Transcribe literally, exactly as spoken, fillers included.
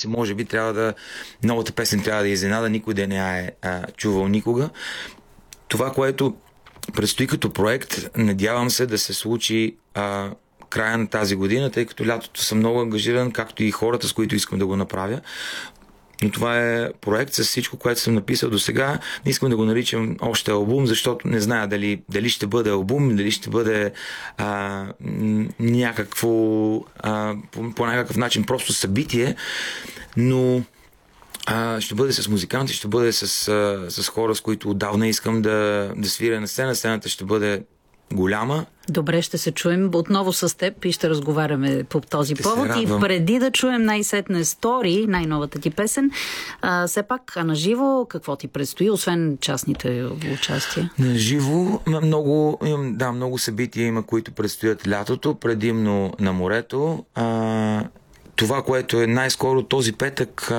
седмица, може би трябва да новата песен трябва да изненада, никой да не я е а, чувал никога. Това, което предстои като проект, надявам се да се случи а, края на тази година, тъй като лятото съм много ангажиран, както и хората, с които искам да го направя. Но това е проект с всичко, което съм написал до сега. Не искам да го наричам още албум, защото не зная дали, дали ще бъде албум, дали ще бъде а, някакво а, по, по някакъв начин просто събитие, но а, ще бъде с музиканти, ще бъде с, а, с хора, с които отдавна искам да, да свиря на сцена. Сцената ще бъде голяма. Добре, ще се чуем отново с теб и ще разговаряме по този повод. И преди да чуем най-сетне Стори, най-новата ти песен, а, все пак, а на живо какво ти предстои, освен частните участия? На живо много, да, много събития има, които предстоят лятото, предимно на морето. А, това, което е най-скоро този петък,